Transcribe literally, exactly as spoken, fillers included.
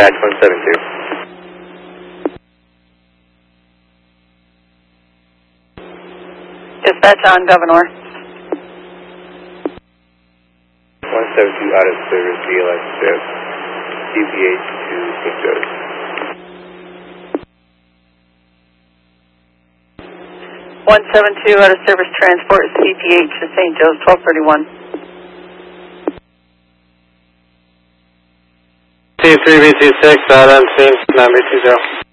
dispatch one seven two. Dispatch on Governor. one seven two out of service, D L S shift, C P H to Saint Joe's. one seven two out of service transport, C P H to Saint Joe's, twelve thirty-one. T three B two six, out on scene, nine B two zero.